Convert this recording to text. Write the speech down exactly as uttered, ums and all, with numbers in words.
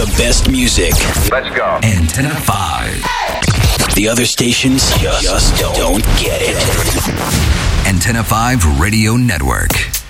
The best music. Let's go. Antenna five. The other stations just, just don't get it. Antenna five Radio Network.